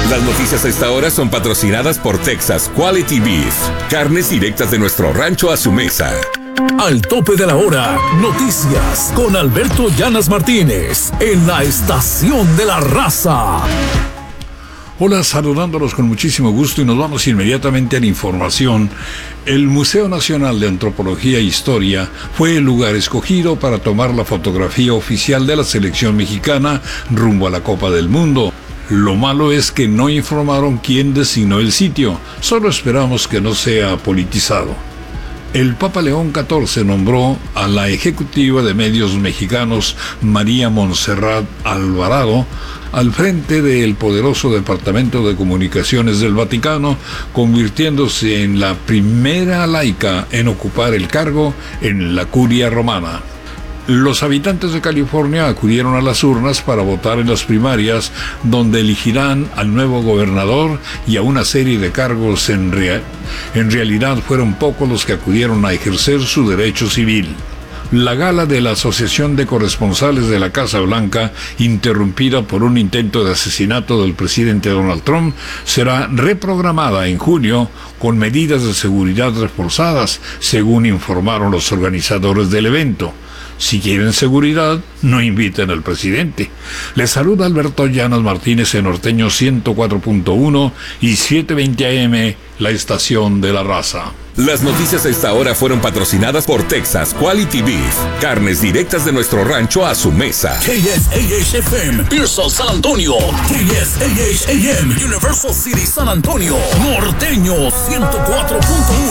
Las noticias a esta hora son patrocinadas por Texas Quality Beef. Carnes directas de nuestro rancho a su mesa. Al tope de la hora, noticias con Alberto Llanas Martínez en la Estación de la Raza. Hola, saludándolos con muchísimo gusto y nos vamos inmediatamente a la información. El Museo Nacional de Antropología e Historia fue el lugar escogido para tomar la fotografía oficial de la selección mexicana rumbo a la Copa del Mundo. Lo malo es que no informaron quién designó el sitio, solo esperamos que no sea politizado. El Papa León XIV nombró a la ejecutiva de medios mexicanos, María Montserrat Alvarado, al frente del poderoso Departamento de Comunicaciones del Vaticano, convirtiéndose en la primera laica en ocupar el cargo en la Curia Romana. Los habitantes de California acudieron a las urnas para votar en las primarias, donde elegirán al nuevo gobernador y a una serie de cargos. En realidad fueron pocos los que acudieron a ejercer su derecho civil. La gala de la Asociación de Corresponsales de la Casa Blanca, interrumpida por un intento de asesinato del presidente Donald Trump, será reprogramada en junio con medidas de seguridad reforzadas, según informaron los organizadores del evento. Si quieren seguridad, no inviten al presidente. Les saluda Alberto Llanas Martínez en Norteño 104.1 y 720 AM, la Estación de la Raza. Las noticias a esta hora fueron patrocinadas por Texas Quality Beef. Carnes directas de nuestro rancho a su mesa. KSAH-FM, Pearsall, San Antonio. KSAH-AM, Universal City, San Antonio. Norteño 104.1.